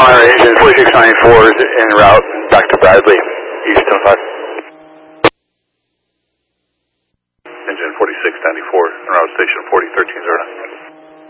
Connor, engine 4694 is en route back to Bradley, East 10-5. Engine 4694, en route station 401309.